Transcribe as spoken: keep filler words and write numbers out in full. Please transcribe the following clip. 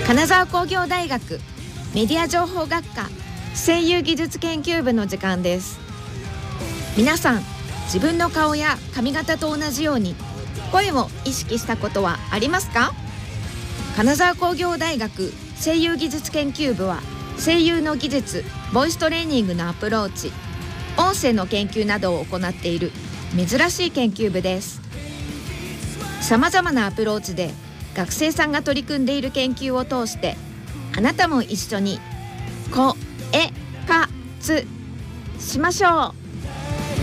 金沢工業大学メディア情報学科声優技術研究部の時間です。皆さん、自分の顔や髪型と同じように声を意識したことはありますか？金沢工業大学声優技術研究部は声優の技術、ボイストレーニングのアプローチ、音声の研究などを行っている珍しい研究部です。さまざまなアプローチで学生さんが取り組んでいる研究を通して、あなたも一緒にこえかつしましょう。